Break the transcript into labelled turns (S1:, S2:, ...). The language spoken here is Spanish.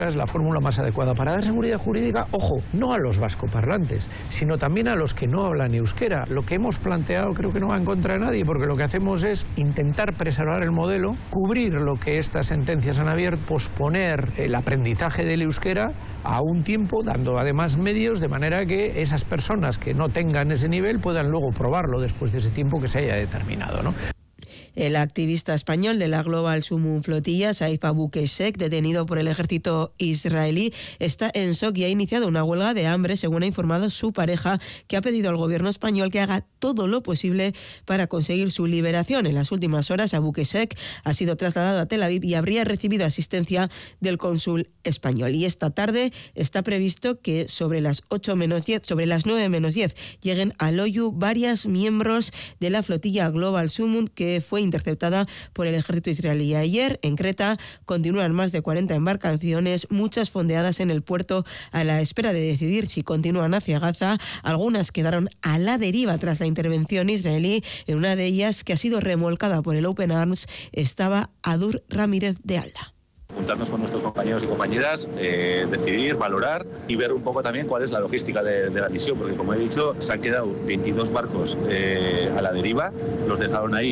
S1: es la fórmula más adecuada para dar seguridad jurídica, ojo, no a los vascoparlantes, sino también a los que no hablan euskera. Lo que hemos planteado creo que no va en contra de nadie, porque lo que hacemos es intentar preservar el modelo, cubrir lo que estas sentencias han abierto, posponer el aprendizaje del euskera a un tiempo, dando además medios de manera que esas personas que no tengan ese nivel puedan luego probarlo después de ese tiempo que se haya determinado, ¿no?
S2: El activista español de la Global Summum Flotilla, Saif Abu Keshek, detenido por el ejército israelí, está en shock y ha iniciado una huelga de hambre, según ha informado su pareja, que ha pedido al gobierno español que haga todo lo posible para conseguir su liberación. En las últimas horas, Abu Keshek ha sido trasladado a Tel Aviv y habría recibido asistencia del cónsul español. Y esta tarde está previsto que sobre las 9 menos 10, lleguen al Oyu varios miembros de la flotilla Global Summum, que fue interceptada por el ejército israelí. Ayer, en Creta, continúan más de 40 embarcaciones, muchas fondeadas en el puerto a la espera de decidir si continúan hacia Gaza. Algunas quedaron a la deriva tras la intervención israelí. En una de ellas, que ha sido remolcada por el Open Arms, estaba Adur Ramírez de Alda.
S3: Juntarnos con nuestros compañeros y compañeras, decidir, valorar y ver un poco también cuál es la logística de la misión, porque como he dicho, se han quedado 22 barcos a la deriva, los dejaron ahí